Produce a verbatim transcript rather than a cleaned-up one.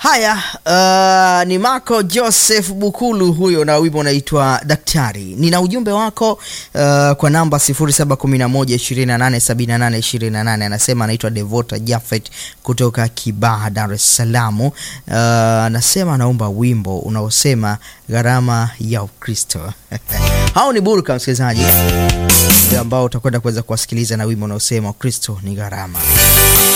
Haya, uh, ni Marco Joseph Bukulu huyo na wimbo unaitwa Daktari. Nina ujumbe wako uh, kwa namba sifuri saba kumi moja ishirini na nane sabini na nane ishirini na nane. Anasema anaitwa Devota Jafet kutoka Kibaha, Dar es Salaam. Uh, anasema anaomba wimbo unaosema gharama ya Ukristo. Hao ni Burka msikilizaji, ambao utakwenda kuweza kuwasikiliza na wimbo unaosema Ukristo ni gharama.